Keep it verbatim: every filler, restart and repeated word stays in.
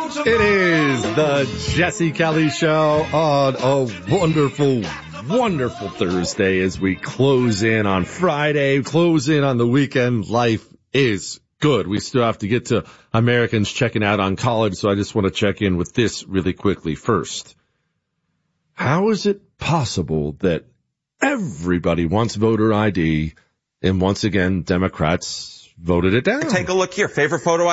It is the Jesse Kelly Show on a wonderful, wonderful Thursday as we close in on Friday, close in on the weekend. Life is good. We still have to get to Americans checking out on college, so I just want to check in with this really quickly first. How is it possible that everybody wants voter I D and once again Democrats voted it down? Take a look here. Favorite photo